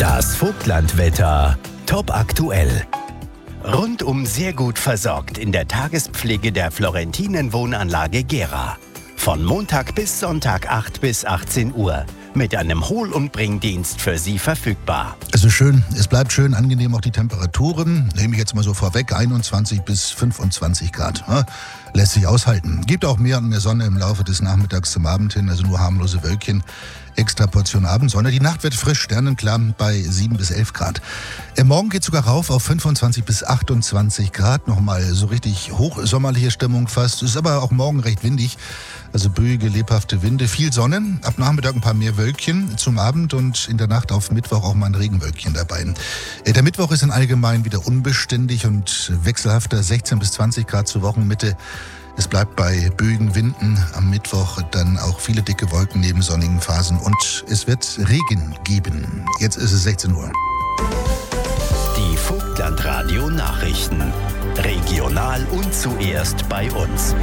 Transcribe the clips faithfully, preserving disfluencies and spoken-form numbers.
Das Vogtlandwetter top aktuell. Rundum sehr gut versorgt in der Tagespflege der Florentinen Wohnanlage Gera. Von Montag bis Sonntag acht bis achtzehn Uhr. Mit einem Hol- und Bringdienst für Sie verfügbar. Es ist schön, es bleibt schön angenehm, auch die Temperaturen. Nehme ich jetzt mal so vorweg, einundzwanzig bis fünfundzwanzig Grad. Ja, lässt sich aushalten. Gibt auch mehr und mehr Sonne im Laufe des Nachmittags zum Abend hin, also nur harmlose Wölkchen. Extra Portion Abendsonne. Die Nacht wird frisch, sternenklar bei sieben bis elf Grad. Äh, morgen geht sogar rauf auf fünfundzwanzig bis achtundzwanzig Grad. Nochmal so richtig hochsommerliche Stimmung fast. Ist aber auch morgen recht windig. Also böige, lebhafte Winde, viel Sonne. Ab Nachmittag ein paar mehr Wölkchen zum Abend und in der Nacht auf Mittwoch auch mal ein Regenwölkchen dabei. Äh, der Mittwoch ist dann allgemein wieder unbeständig und wechselhafter, sechzehn bis zwanzig Grad zur Wochenmitte. Es bleibt bei böigen Winden, am Mittwoch dann auch viele dicke Wolken neben sonnigen Phasen und es wird Regen geben. Jetzt ist es sechzehn Uhr. Die Vogtlandradio Nachrichten. Regional und zuerst bei uns.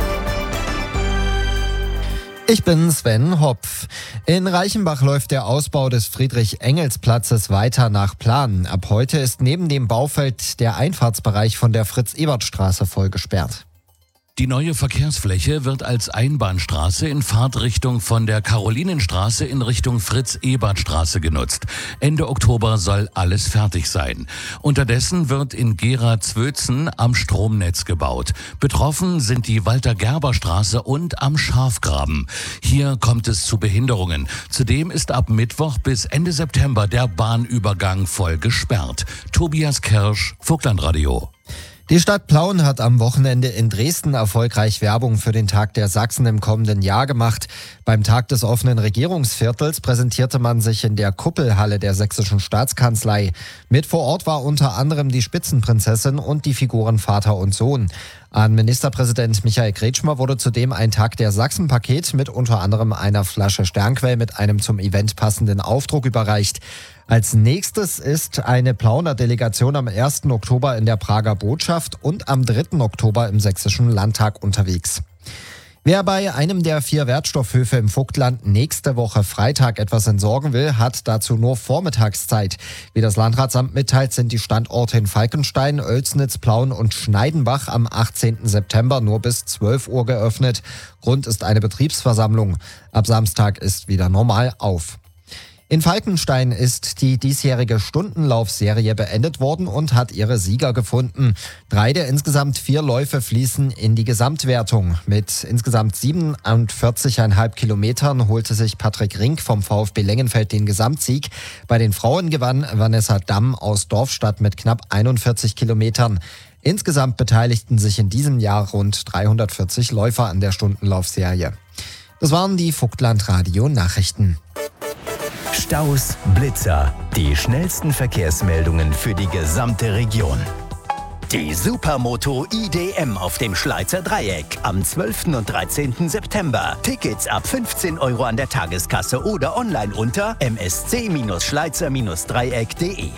Ich bin Sven Hopf. In Reichenbach läuft der Ausbau des Friedrich-Engels-Platzes weiter nach Plan. Ab heute ist neben dem Baufeld der Einfahrtsbereich von der Fritz-Ebert-Straße voll gesperrt. Die neue Verkehrsfläche wird als Einbahnstraße in Fahrtrichtung von der Karolinenstraße in Richtung Fritz-Ebert-Straße genutzt. Ende Oktober soll alles fertig sein. Unterdessen wird in Gera-Zwötzen am Stromnetz gebaut. Betroffen sind die Walter-Gerber-Straße und am Schafgraben. Hier kommt es zu Behinderungen. Zudem ist ab Mittwoch bis Ende September der Bahnübergang voll gesperrt. Tobias Kirsch, Vogtlandradio. Die Stadt Plauen hat am Wochenende in Dresden erfolgreich Werbung für den Tag der Sachsen im kommenden Jahr gemacht. Beim Tag des offenen Regierungsviertels präsentierte man sich in der Kuppelhalle der Sächsischen Staatskanzlei. Mit vor Ort war unter anderem die Spitzenprinzessin und die Figuren Vater und Sohn. An Ministerpräsident Michael Kretschmer wurde zudem ein Tag der Sachsen-Paket mit unter anderem einer Flasche Sternquell mit einem zum Event passenden Aufdruck überreicht. Als nächstes ist eine Plauner Delegation am ersten Oktober in der Prager Botschaft und am dritten Oktober im Sächsischen Landtag unterwegs. Wer bei einem der vier Wertstoffhöfe im Vogtland nächste Woche Freitag etwas entsorgen will, hat dazu nur Vormittagszeit. Wie das Landratsamt mitteilt, sind die Standorte in Falkenstein, Oelsnitz, Plauen und Schneidenbach am achtzehnten September nur bis zwölf Uhr geöffnet. Grund ist eine Betriebsversammlung. Ab Samstag ist wieder normal auf. In Falkenstein ist die diesjährige Stundenlaufserie beendet worden und hat ihre Sieger gefunden. Drei der insgesamt vier Läufe fließen in die Gesamtwertung. Mit insgesamt siebenundvierzig Komma fünf Kilometern holte sich Patrick Rink vom VfB Lengenfeld den Gesamtsieg. Bei den Frauen gewann Vanessa Damm aus Dorfstadt mit knapp einundvierzig Kilometern. Insgesamt beteiligten sich in diesem Jahr rund dreihundertvierzig Läufer an der Stundenlaufserie. Das waren die Vogtlandradio Nachrichten. Staus, Blitzer, die schnellsten Verkehrsmeldungen für die gesamte Region. Die Supermoto I D M auf dem Schleizer Dreieck am zwölften und dreizehnten September. Tickets ab fünfzehn Euro an der Tageskasse oder online unter m s c schleizer dreieck punkt de.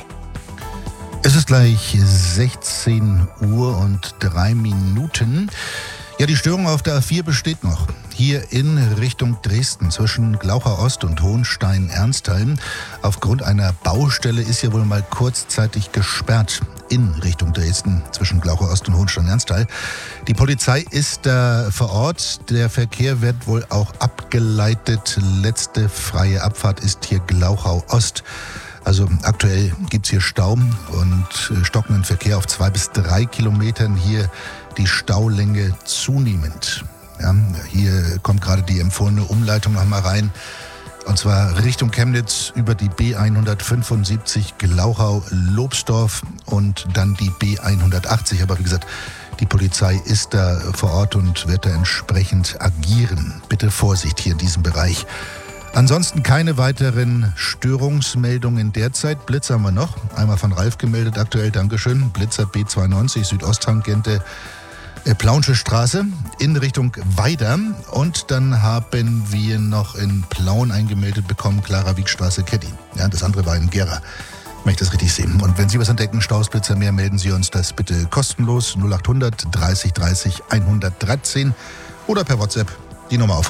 Es ist gleich sechzehn Uhr und drei Minuten. Ja, die Störung auf der A vier besteht noch. Hier in Richtung Dresden zwischen Glauchau Ost und Hohenstein-Ernsthal. Aufgrund einer Baustelle ist hier wohl mal kurzzeitig gesperrt in Richtung Dresden zwischen Glauchau Ost und Hohenstein-Ernsthal. Die Polizei ist da vor Ort. Der Verkehr wird wohl auch abgeleitet. Letzte freie Abfahrt ist hier Glauchau Ost. Also aktuell gibt es hier Stau und stockenden Verkehr auf zwei bis drei Kilometern. Hier die Staulänge zunehmend. Ja, hier kommt gerade die empfohlene Umleitung noch mal rein. Und zwar Richtung Chemnitz über die B hundertfünfundsiebzig Glauchau-Lobsdorf und dann die B hundertachtzig. Aber wie gesagt, die Polizei ist da vor Ort und wird da entsprechend agieren. Bitte Vorsicht hier in diesem Bereich. Ansonsten keine weiteren Störungsmeldungen derzeit. Blitzer haben wir noch. Einmal von Ralf gemeldet aktuell, Dankeschön. Blitzer B zweiundneunzig, Südosttangente, äh, Plaunsche Straße in Richtung Weida. Und dann haben wir noch in Plauen eingemeldet bekommen, Clara Wiegstraße, Keddin. Ja, das andere war in Gera, wenn ich das richtig sehe. Und wenn Sie was entdecken, Stausblitzer mehr, melden Sie uns das bitte kostenlos null achthundert dreißig dreißig hundertdreizehn oder per WhatsApp die Nummer auf